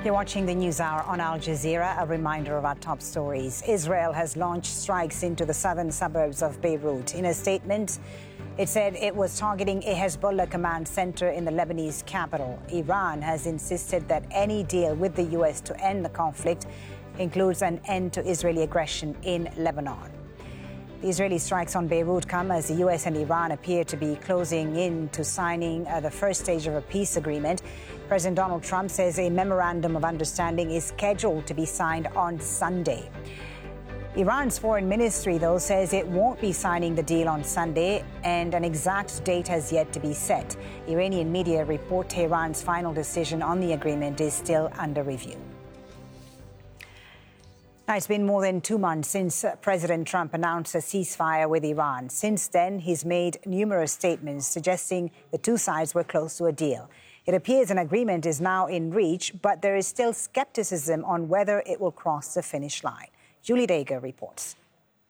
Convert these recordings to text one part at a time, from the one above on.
You're watching the News Hour on Al Jazeera. A reminder of our top stories. Israel has launched strikes into the southern suburbs of Beirut. In a statement, it said it was targeting a Hezbollah command center in the Lebanese capital. Iran has insisted that any deal with the U.S. to end the conflict includes an end to Israeli aggression in Lebanon. The Israeli strikes on Beirut come as the U.S. and Iran appear to be closing in to signing the first stage of a peace agreement. President Donald Trump says a memorandum of understanding is scheduled to be signed on Sunday. Iran's foreign ministry, though, says it won't be signing the deal on Sunday, and an exact date has yet to be set. Iranian media report Tehran's final decision on the agreement is still under review. Now, it's been more than 2 months since President Trump announced a ceasefire with Iran. Since then, he's made numerous statements suggesting the two sides were close to a deal. It appears an agreement is now in reach, but there is still skepticism on whether it will cross the finish line. Julie Dager reports.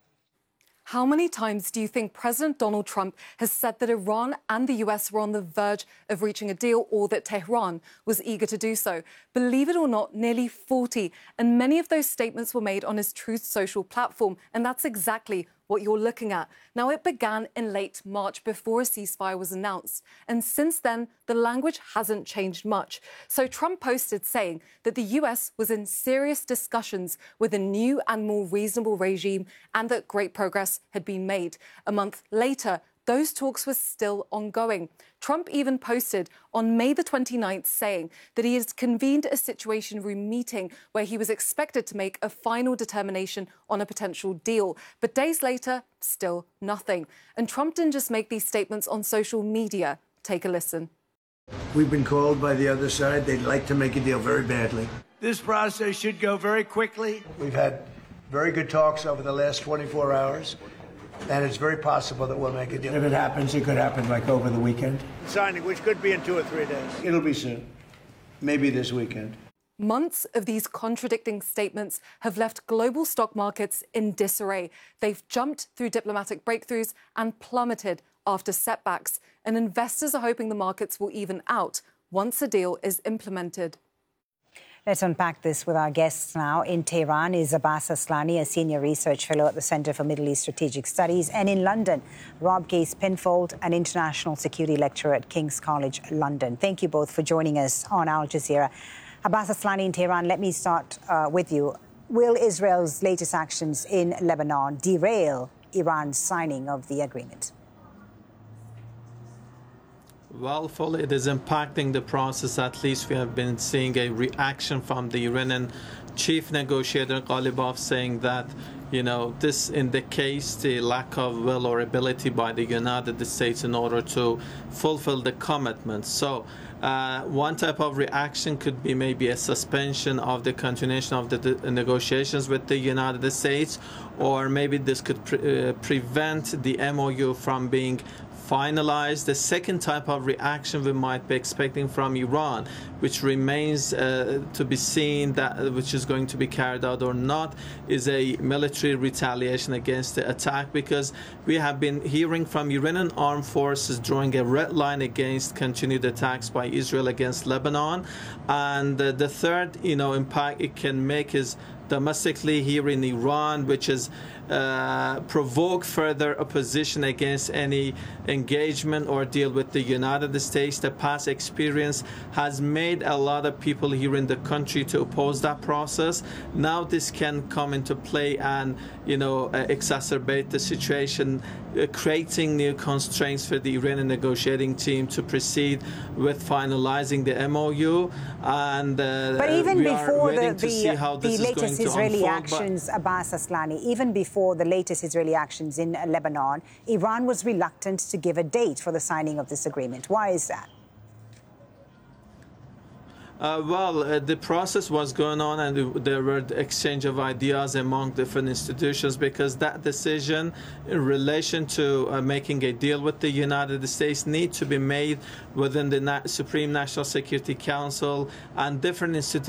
How many times do you think President Donald Trump has said that Iran and the US were on the verge of reaching a deal, or that Tehran was eager to do so? Believe it or not, nearly 40. And many of those statements were made on his Truth Social platform. And that's exactly what you're looking at. Now, it began in late March before a ceasefire was announced. And since then, the language hasn't changed much. So Trump posted saying that the US was in serious discussions with a new and more reasonable regime and that great progress had been made. A month later, those talks were still ongoing. Trump even posted on May the 29th saying that he has convened a Situation Room meeting where he was expected to make a final determination on a potential deal. But days later, still nothing. And Trump didn't just make these statements on social media. Take a listen. We've been called by the other side. They'd like to make a deal very badly. This process should go very quickly. We've had very good talks over the last 24 hours. And it's very possible that we'll make a deal. If it happens, it could happen like over the weekend. Signing, which could be in 2 or 3 days. It'll be soon. Maybe this weekend. Months of these contradicting statements have left global stock markets in disarray. They've jumped through diplomatic breakthroughs and plummeted after setbacks. And investors are hoping the markets will even out once a deal is implemented. Let's unpack this with our guests now. In Tehran is Abbas Aslani, a senior research fellow at the Centre for Middle East Strategic Studies. And in London, Rob Case-Penfold, an international security lecturer at King's College London. Thank you both for joining us on Al Jazeera. Abbas Aslani in Tehran, let me start with you. Will Israel's latest actions in Lebanon derail Iran's signing of the agreement? Well, fully, it is impacting the process. At least we have been seeing a reaction from the Iranian chief negotiator Ghalibaf saying that, this indicates the lack of will or ability by the United States in order to fulfill the commitments. So one type of reaction could be maybe a suspension of the continuation of the negotiations with the United States, or maybe this could prevent the MOU from being finalized. The second type of reaction we might be expecting from Iran, which remains to be seen, which is going to be carried out or not, is a military retaliation against the attack, because we have been hearing from Iranian armed forces drawing a red line against continued attacks by Israel against Lebanon. And the third, impact it can make is domestically here in Iran, which is provoke further opposition against any engagement or deal with the United States. The past experience has made a lot of people here in the country to oppose that process. Now this can come into play and, exacerbate the situation, creating new constraints for the Iranian negotiating team to proceed with finalizing the MOU. And but even before the latest Israeli unfold, actions, Abbas Aslani, even before the latest Israeli actions in Lebanon, Iran was reluctant to give a date for the signing of this agreement. Why is that? The process was going on, and there were exchange of ideas among different institutions, because that decision in relation to making a deal with the United States need to be made within the Supreme National Security Council, and different institutions